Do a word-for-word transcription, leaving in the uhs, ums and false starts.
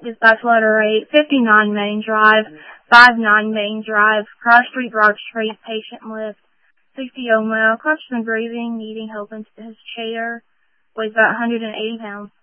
Dispatch Letter eight, fifty-nine Main Drive, five nine Main Drive, Cross Street, Broad Street, patient lift, sixty Old Mile, clutches and breathing, needing help into his chair, weighs about one hundred eighty pounds.